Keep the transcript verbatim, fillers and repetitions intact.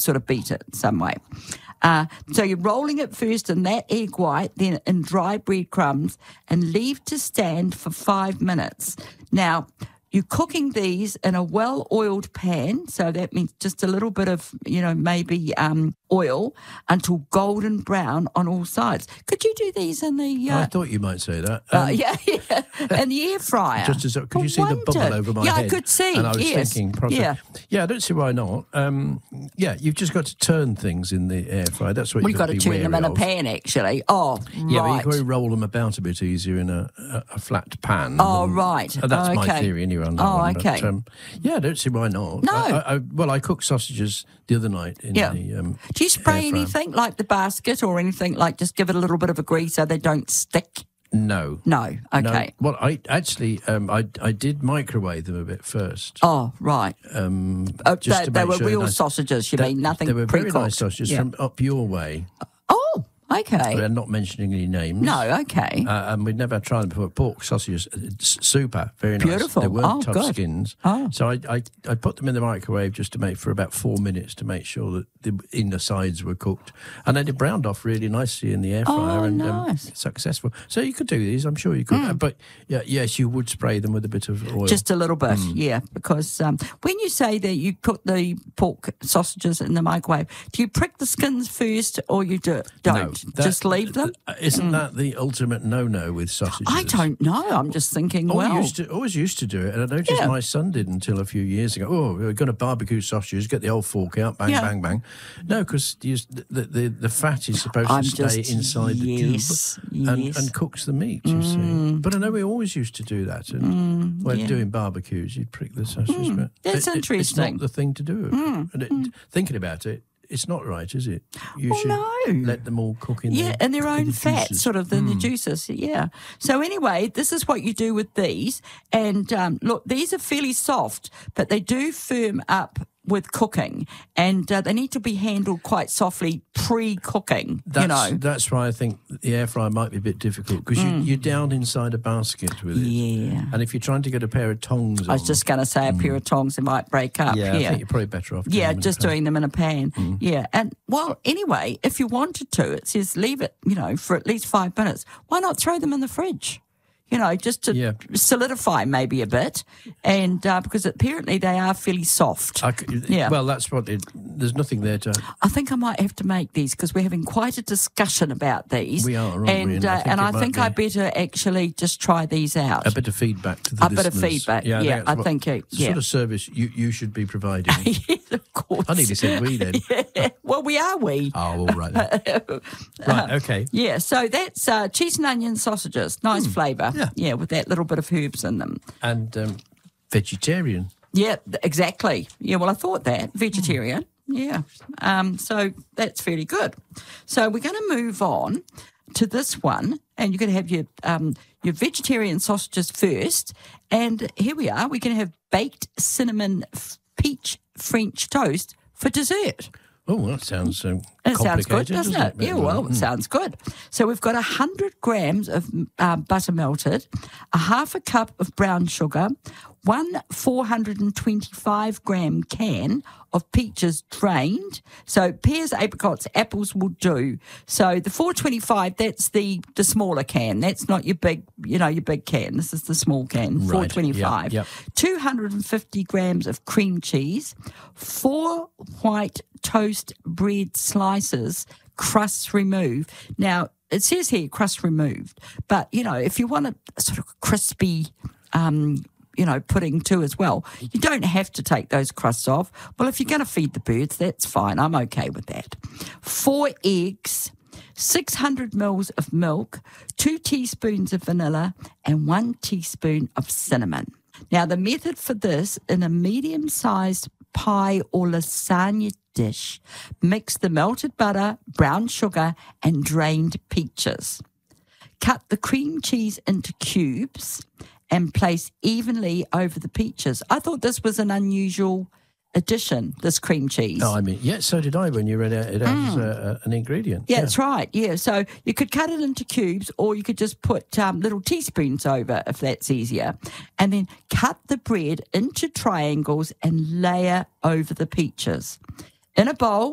sort of beat it some way. Uh, so you're rolling it first in that egg white, then in dry breadcrumbs, and leave to stand for five minutes. Now, you're cooking these in a well-oiled pan, so that means just a little bit of, you know, maybe um, oil until golden brown on all sides. Could you do these in the... Uh, I thought you might say that. Um, Um, uh, yeah, yeah, in the air fryer. Just as, could I you see the bubble wondered. over my yeah, head? Yeah, I could see, And I was yes. thinking, probably, yeah. yeah, I don't see why not. Um, yeah, you've just got to turn things in the air fryer. That's what We've you've got got to to be turn them in wary a of. pan, actually. Oh, Yeah, right. but you can roll them about a bit easier in a, a, a flat pan. Oh, than- right. Uh, that's Oh, my okay. theory anyway on that Oh, one. okay. But, um, yeah, I don't see why not. No. I, I, I, well, I cooked sausages the other night in Yeah. the um, Do you spray air fryer. anything like the basket or anything like just give it a little bit of a grease so they don't stick? No. No. Okay. No. Well, I actually, um, I I did microwave them a bit first. Oh, right. Um, Oh, just they, to they make were sure real nice- sausages, you They- mean? Nothing They were very pre-cooked? nice sausages Yeah. from up your way. Oh, okay. We're not mentioning any names. No, okay. Uh, and we'd never tried them before. Pork sausages, uh, s- super, very nice. Beautiful. They weren't Oh, tough good. skins. Oh. So I, I I put them in the microwave just to make for about four minutes to make sure that the inner sides were cooked, and then they browned off really nicely in the air fryer. Oh, and nice. um, successful. So you could do these. I'm sure you could. Uh, but yeah, yes, you would spray them with a bit of oil. Just a little bit, Mm. yeah. Because um, when you say that you cook the pork sausages in the microwave, do you prick the skins first or you do, don't? No, that- Just leave them? Uh, Isn't that the ultimate no-no with sausages? I don't know. I'm just thinking, Always well... used to, always used to do it, and I noticed Yeah. my son did until a few years ago. Oh, we're going to barbecue sausages, get the old fork out, bang, Yeah. bang, bang. No, because the, the the fat is supposed I'm to stay just- inside the yes, tube and, yes. and cooks the meat, you see. But I know we always used to do that. And when yeah. doing barbecues, you'd prick the sausage. but that's it- it- It's interesting. not the thing to do. And it, thinking about it, it's not right, is it? You Well, should no. let them all cook in Yeah, their, and their in own the fat, juices. sort of, in the juices. Yeah. So anyway, this is what you do with these. And um, look, these are fairly soft, but they do firm up with cooking, and uh, they need to be handled quite softly pre-cooking. That's, you know. that's why I think the air fryer might be a bit difficult because you, you're down inside a basket with it. Yeah. And if you're trying to get a pair of tongs I was on, just going to say a pair of tongs, it might break up. yeah, I think you're probably better off. doing Yeah, them in a just pan. doing them in a pan. Yeah. And, well, anyway, if you wanted to, it says leave it, you know, for at least five minutes. Why not throw them in the fridge? You know, just to Yeah. solidify maybe a bit. And uh, because apparently they are fairly soft. I c- Yeah. Well, that's what it. There's nothing there to. I think I might have to make these because we're having quite a discussion about these. We are, aren't we? and, And I uh, think and it I might think I be- better actually just try these out. A bit of feedback to the A bit of listeners. feedback, yeah, that's I what- think it- the yeah. sort of service you, you should be providing. Yes, of course. I nearly said we then. Well, we are we. Oh, all right. Then. right. Okay. Yeah, so that's uh, cheese and onion sausages. Nice flavour. yeah. Yeah, with that little bit of herbs in them. And um, vegetarian. Yeah, th- exactly. Yeah, well, I thought that. Vegetarian. Yeah. Um, so that's fairly good. So we're going to move on to this one, and you're going to have your um, your vegetarian sausages first. And here we are. We're going to have baked cinnamon f- peach French toast for dessert. Oh, that sounds um, It sounds good, complicated, doesn't it? Yeah, well, it sounds good. So we've got one hundred grams of uh, butter melted, a half a cup of brown sugar, one four hundred twenty-five gram can of peaches drained. So pears, apricots, apples will do. So the four twenty-five, that's the, the smaller can. That's not your big, you know, your big can. This is the small can, Right, four twenty-five. yep, two hundred fifty grams of cream cheese, four white toast bread slices, crusts removed. Now, it says here crust removed, but, you know, if you want a sort of crispy, um, you know, pudding too as well, you don't have to take those crusts off. Well, if you're going to feed the birds, that's fine. I'm okay with that. Four eggs, six hundred mils of milk, two teaspoons of vanilla, and one teaspoon of cinnamon. Now, the method for this, in a medium-sized pie or lasagna dish, mix the melted butter, brown sugar, and drained peaches. Cut the cream cheese into cubes and place evenly over the peaches. I thought this was an unusual addition, this cream cheese. Oh, I mean, yeah, so did I when you read it, it as uh, an ingredient. Yeah, that's right. Yeah, so you could cut it into cubes, or you could just put um, little teaspoons over if that's easier, and then cut the bread into triangles and layer over the peaches. In a bowl,